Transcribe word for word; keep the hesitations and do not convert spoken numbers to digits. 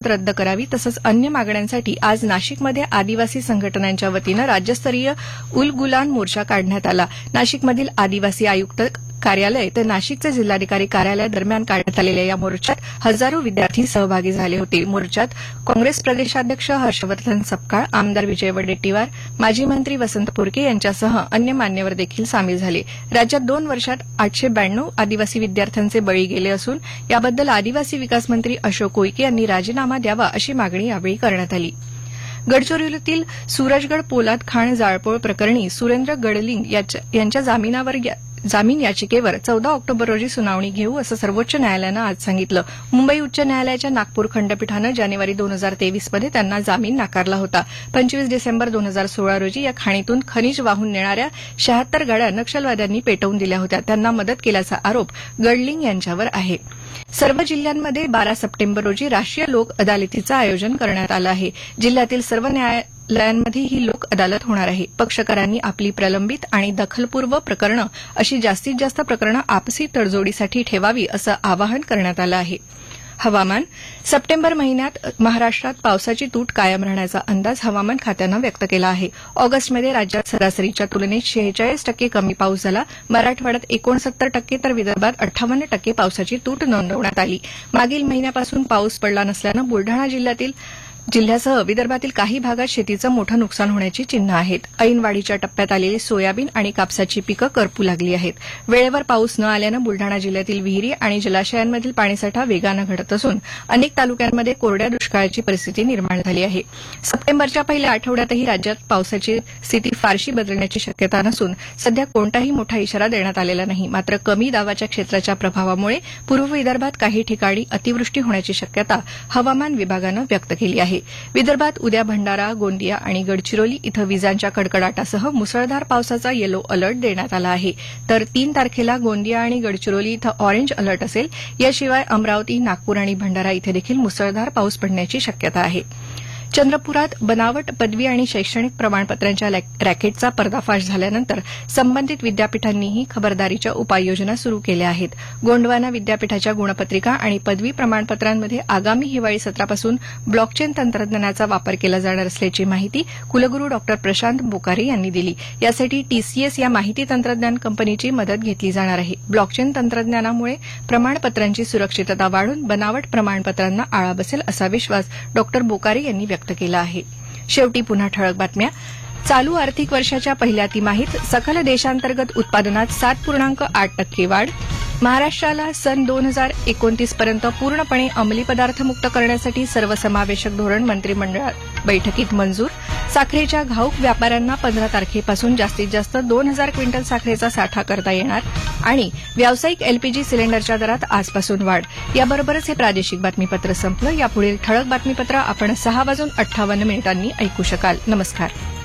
रद्द करावी तसंच अन्य मागण्यांसाठी आज नाशिकमध्ये आदिवासी संघटनांच्या वतीनं राज्यस्तरीय उल गुलान मोर्चा काढण्यात आला. नाशिकमधील आदिवासी आयुक्त कार्यालय तर नाशिकचे जिल्हाधिकारी कार्यालय दरम्यान काढण्यात आलेल्या या मोर्चात हजारो विद्यार्थी सहभागी झाले होते. मोर्चात काँग्रेस प्रदेशाध्यक्ष हर्षवर्धन सपकाळ, आमदार विजय वडेट्टीवार, माजी मंत्री वसंत पुरके यांच्यासह अन्य मान्यवर देखील सामील झाले. राज्यात दोन वर्षात आठशे ब्याण्णव आदिवासी विद्यार्थ्यांचे बळी गेले असून याबद्दल आदिवासी विकास मंत्री अशोक उईके यांनी राजीनामा द्यावा अशी मागणी यावेळी करण्यात आली. गडचिरोलीतील सूरजगड पोलाद खाण जाळपोळ प्रकरणी सुरेंद्र गडलिंग यांच्या जामिनावर जामीन याचिकेवर चौदा ऑक्टोबर रोजी सुनावणी घेऊ असं सर्वोच्च न्यायालयानं आज सांगितलं. मुंबई उच्च न्यायालयाच्या नागपूर खंडपीठानं जानेवारी दोन हजार तेवीसमध्ये त्यांना जामीन नाकारला होता. पंचवीस डिसेंबर दोन हजार सोळा रोजी या खाणीतून खनिज वाहून नेणाऱ्या शहात्तर गाड्या नक्षलवाद्यांनी पेटवून दिल्या होत्या. त्यांना मदत केल्याचा आरोप गडलिंग यांच्यावर आहे. सर्व जिल्ह्यांमध्ये बारा सप्टेंबर रोजी राष्ट्रीय लोक अदालतीचं आयोजन करण्यात आलं आहे. जिल्ह्यातील सर्व न्यायालयांमध्ये ही लोक अदालत होणार आहे. पक्षकारांनी आपली प्रलंबित आणि दखलपूर्व प्रकरणं अशी जास्तीत जास्त प्रकरणं आपसी तडजोडीसाठी ठेवावी असं आवाहन करण्यात आलं आहे. हवामान. सप्टेंबर महिन्यात महाराष्ट्रात पावसाची तूट कायम राहण्याचा अंदाज हवामान खात्यानं व्यक्त केला आहे. ऑगस्टमध्ये राज्यात सरासरीच्या तुलनेत शेहेचाळीस टक्के कमी पाऊस झाला. मराठवाड्यात एकोणसत्तर टक्के तर विदर्भात अठ्ठावन्न टक्के पावसाची तूट नोंदवण्यात आली. मागील महिन्यापासून पाऊस पडला नसल्यानं बुलढाणा जिल्ह्यातील जिल्ह्यासह विदर्भातील काही भागात शेतीचं मोठं नुकसान होण्याची चिन्ह आहेत. ऐनवाढीच्या टप्प्यात आलेली सोयाबीन आणि कापसाची पिकं करपू लागली आहेत. वेळेवर पाऊस न आल्यानं बुलढाणा जिल्ह्यातील विहिरी आणि जलाशयांमधील पाणीसाठा वेगानं घटत असून अनेक तालुक्यांमध्ये कोरड्या दुष्काळाची परिस्थिती निर्माण झाली आहे. सप्टेंबरच्या पहिल्या आठवड्यातही राज्यात पावसाची स्थिती फारशी बदलण्याची शक्यता नसून सध्या कोणताही मोठा इशारा देण्यात आलेला नाही. मात्र कमी दाबाच्या क्षेत्राच्या प्रभावामुळे पूर्व विदर्भात काही ठिकाणी अतिवृष्टी होण्याची शक्यता हवामान विभागानं व्यक्त केली आहे. विदर्भात उद्या भंडारा, गोंदिया आणि गडचिरोली इथं विजांच्या कडकडाटासह मुसळधार पावसाचा येलो अलर्ट देण्यात आला आहे. तर तीन तारखेला गोंदिया आणि गडचिरोली इथं ऑरेंज अलर्ट असेल. याशिवाय अमरावती, नागपूर आणि भंडारा इथे देखील मुसळधार पाऊस पडण्याची शक्यता आहे. चंद्रपुरात बनावट पदवी आणि शैक्षणिक प्रमाणपत्रांच्या रॅकेटचा पर्दाफाश झाल्यानंतर संबंधित विद्यापीठांनीही खबरदारीच्या उपाययोजना सुरू केल्या आहेत. गोंडवाना विद्यापीठाच्या गुणपत्रिका आणि पदवी प्रमाणपत्रांमध्ये आगामी हिवाळी सत्रापासून ब्लॉकचेन तंत्रज्ञानाचा वापर केला जाणार असल्याची माहिती कुलगुरू डॉ प्रशांत बोकारे यांनी दिली. यासाठी टीसीएस या माहिती तंत्रज्ञान कंपनीची मदत घेतली जाणार आहे. ब्लॉकचेन तंत्रज्ञानामुळे प्रमाणपत्रांची सुरक्षितता वाढून बनावट प्रमाणपत्रांना आळा बसेल असा विश्वास डॉ बोकारे यांनी व्यक्त केला आहे. शेवटी पुन्हा ठळक बातम्या. चालू आर्थिक वर्षाच्या पहिल्या तिमाहीत सकल देशांतर्गत उत्पादनात सात पूर्णांक आठ टक्के वाढ. महाराष्ट्राला सन दोन हजार एकोणतीस पर्यंत पूर्णपणे अंमली पदार्थ मुक्त करण्यासाठी सर्वसमावेशक धोरण मंत्रिमंडळ बैठकीत मंजूर. साखरेच्या घाऊक व्यापाऱ्यांना पंधरा तारखेपासून जास्तीत जास्त दोन हजार क्विंटल साखरेचा साठा करता येणार. आणि व्यावसायिक एलपीजी सिलेंडरच्या दरात आजपासून वाढ. याबरोबरच हे प्रादेशिक बातमीपत्र संपलं. यापुढील ठळक बातमीपत्र आपण सहा वाजून अठ्ठावन्न मिनिटांनी ऐकू शकाल. नमस्कार.